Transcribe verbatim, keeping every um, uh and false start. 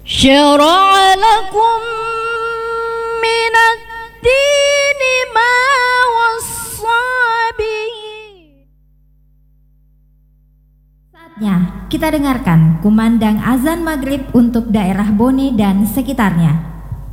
syara'a lakum minad dini ma wassa bihi. Saatnya kita dengarkan kumandang azan maghrib untuk daerah Bone dan sekitarnya.